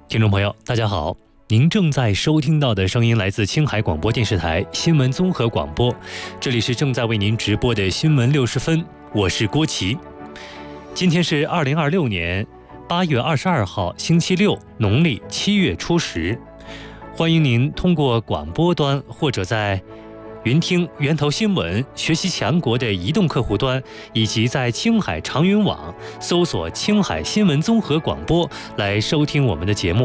听众朋友，大家好，您正在收听到的声音来自青海广播电视台新闻综合广播，这里是正在为您直播的新闻60分，我是郭琦。今天是2026年8月22号，星期六，农历7月初10。欢迎您通过广播端或者在云听源头新闻、学习强国的移动客户端，以及在青海长云网搜索青海新闻综合广播来收听我们的节目。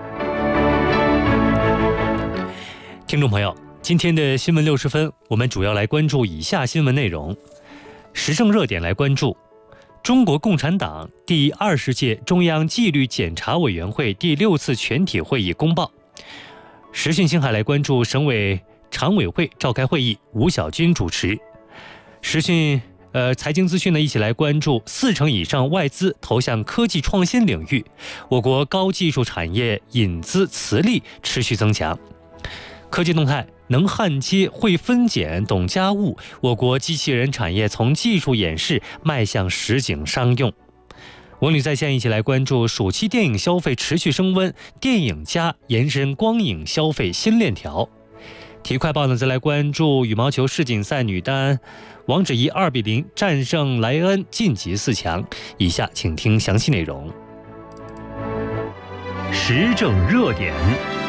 听众朋友，今天的新闻60分，我们主要来关注以下新闻内容。时政热点来关注中国共产党第20届中央纪律检查委员会第6次全体会议公报。时讯青海来关注省委常委会召开会议，吴晓军主持。时讯财经资讯呢，一起来关注40%以上外资投向科技创新领域，我国高技术产业引资磁力持续增强。科技动态，能焊接、会分拣、懂家务，我国机器人产业从技术演示迈向实景商用。文旅在线一起来关注暑期电影消费持续升温，电影加延伸光影消费新链条。体育快报呢，再来关注羽毛球世锦赛女单王芷怡2-0战胜莱恩晋级4强。以下请听详细内容。时政热点。